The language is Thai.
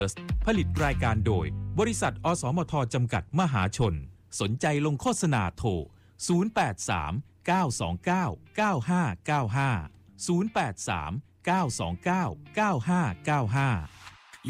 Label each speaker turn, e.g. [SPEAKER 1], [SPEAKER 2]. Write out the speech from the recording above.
[SPEAKER 1] ผลิตรายการโดยบริษัทอสมทจำกัดมหาชนสนใจลงโฆษณาโทร083 929 9595 083 929 9595